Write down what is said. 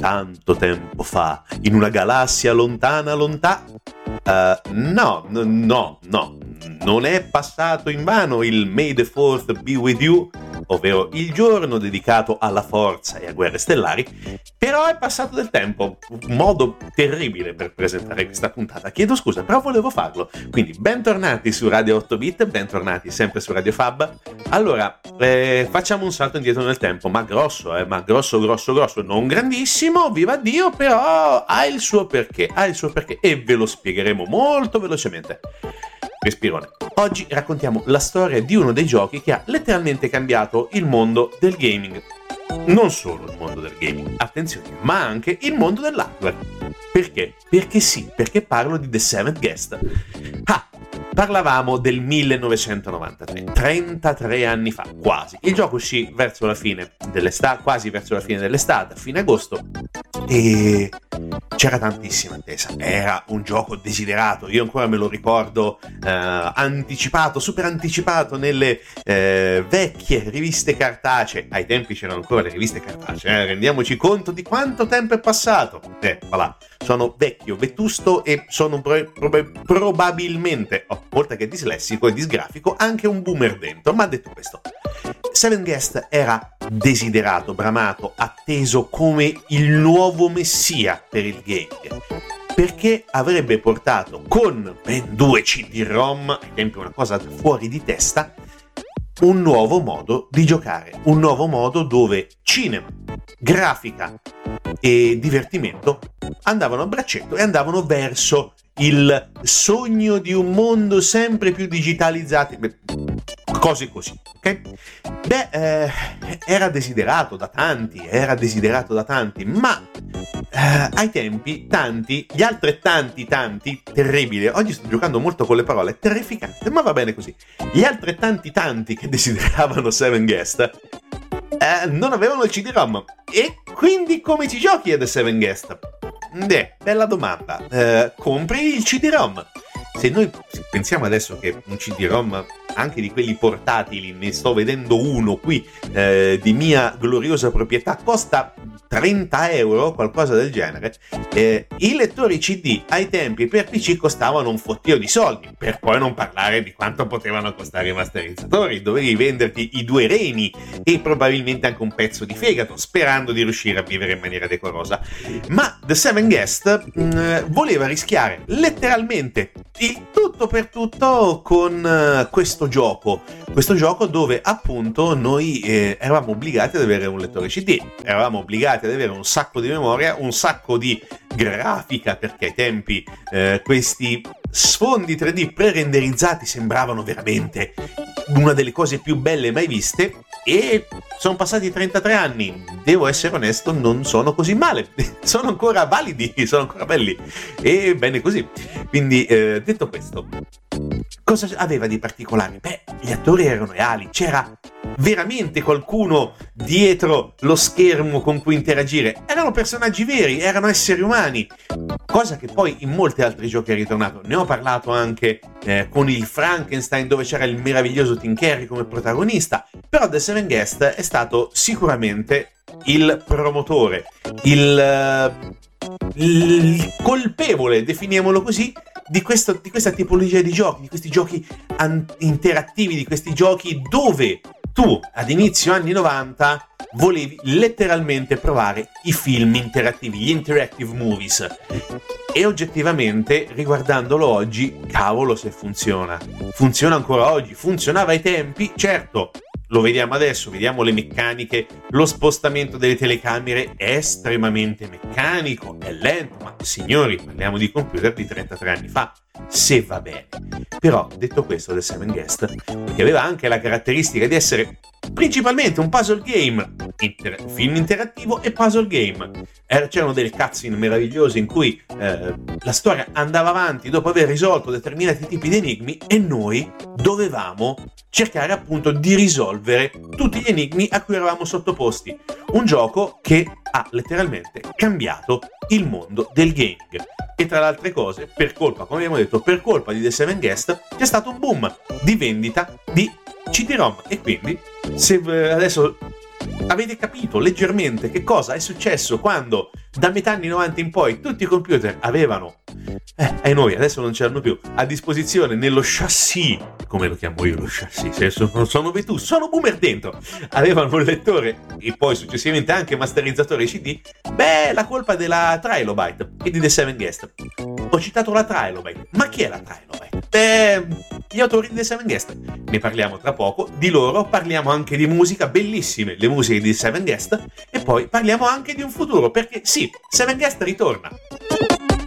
tanto tempo fa, in una galassia lontana lontana. No, non è passato invano il May the 4th be with you, ovvero il giorno dedicato alla forza e a guerre stellari, però è passato del tempo, un modo terribile per presentare questa puntata, chiedo scusa, però volevo farlo. Quindi bentornati su Radio 8-bit, bentornati sempre su Radio Fab. Allora, facciamo un salto indietro nel tempo, ma grosso, non grandissimo, viva Dio, però ha il suo perché e ve lo spiegheremo molto velocemente. Respirone. Oggi raccontiamo la storia di uno dei giochi che ha letteralmente cambiato il mondo del gaming. Non solo il mondo del gaming, attenzione, ma anche il mondo dell'hardware. Perché? Perché parlo di The Seventh Guest. Parlavamo del 1993, 33 anni fa, quasi. Il gioco uscì verso la fine dell'estate, quasi verso la fine dell'estate, a fine agosto, e c'era tantissima attesa. Era un gioco desiderato, io ancora me lo ricordo super anticipato nelle vecchie riviste cartacee. Ai tempi c'erano ancora le riviste cartacee, rendiamoci conto di quanto tempo è passato. Voilà. Sono vecchio, vetusto e sono probabilmente, oltre che dislessico e disgrafico, anche un boomer dentro. Ma detto questo, Seven Guest era desiderato, bramato, atteso come il nuovo messia per il gaming, perché avrebbe portato con ben 2 CD-ROM, ai tempi una cosa fuori di testa, un nuovo modo di giocare, un nuovo modo dove cinema, grafica e divertimento andavano a braccetto e andavano verso il sogno di un mondo sempre più digitalizzato, cose così, ok? Era desiderato da tanti, ma ai tempi gli altrettanti terribile, oggi sto giocando molto con le parole, terrificante, ma va bene così, gli altrettanti che desideravano Seven Guest non avevano il CD-ROM, e quindi come ci giochi a The Seven Guest? Bella domanda. Compri il CD-ROM. Se noi pensiamo adesso che un CD-ROM, anche di quelli portatili, ne sto vedendo uno qui di mia gloriosa proprietà, costa 30 euro, qualcosa del genere. I lettori CD ai tempi per PC costavano un fottio di soldi, per poi non parlare di quanto potevano costare i masterizzatori. Dovevi venderti i 2 reni e probabilmente anche un pezzo di fegato, sperando di riuscire a vivere in maniera decorosa. Ma The Seven Guest voleva rischiare letteralmente il tutto per tutto con questo gioco dove appunto noi eravamo obbligati ad avere un lettore CD, eravamo obbligati ad avere un sacco di memoria, un sacco di grafica, perché ai tempi questi sfondi 3D pre-renderizzati sembravano veramente una delle cose più belle mai viste. E sono passati 33 anni, devo essere onesto, non sono così male, sono ancora validi, sono ancora belli, e bene così. Quindi detto questo, cosa aveva di particolare? Gli attori erano reali, c'era veramente qualcuno dietro lo schermo con cui interagire, erano personaggi veri, erano esseri umani, cosa che poi in molti altri giochi è ritornato. Ne ho parlato anche con il Frankenstein, dove c'era il meraviglioso Tim Curry come protagonista, però The Seven Guest è stato sicuramente il promotore, il colpevole, definiamolo così, di questa tipologia di giochi, di questi giochi interattivi, di questi giochi dove tu ad inizio anni 90 volevi letteralmente provare i film interattivi, gli interactive movies, e oggettivamente, riguardandolo oggi, cavolo se funziona ancora oggi, funzionava ai tempi, certo. Lo vediamo adesso, vediamo le meccaniche, lo spostamento delle telecamere è estremamente meccanico, è lento, ma signori, parliamo di computer di 33 anni fa, se va bene. Però, detto questo, The Seven Guest, che aveva anche la caratteristica di essere principalmente un puzzle game, film interattivo e puzzle game. C'erano delle cutscene meravigliose in cui la storia andava avanti dopo aver risolto determinati tipi di enigmi, e noi dovevamo cercare appunto di risolvere tutti gli enigmi a cui eravamo sottoposti. Un gioco che ha letteralmente cambiato il mondo del gaming. E tra le altre cose, per colpa di The Seven Guest, c'è stato un boom di vendita di CD-ROM, e quindi se adesso avete capito leggermente che cosa è successo quando Da metà anni 90 in poi tutti i computer avevano, ai noi adesso non c'erano più, a disposizione nello chassis, come lo chiamo io lo chassis, se sono vetusto, sono boomer dentro, avevano un lettore e poi successivamente anche masterizzatore CD. La colpa della Trilobyte e di The Seven Guest. Ho citato la Trilobyte, ma chi è la Trilobyte? Gli autori di The Seven Guest. Ne parliamo tra poco, di loro parliamo anche di musica, bellissime le musiche di Seven Guest, e poi parliamo anche di un futuro, perché sì, Seven Guest ritorna.